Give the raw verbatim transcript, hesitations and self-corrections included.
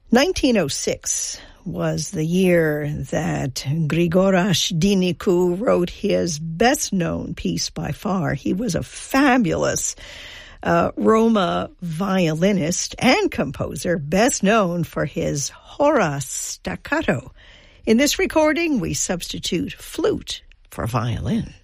nineteen oh six was the year that Grigoras Dinicu wrote his best-known piece by far. He was a fabulous uh, Roma violinist and composer, best known for his hora staccato. In this recording, we substitute flute for violin.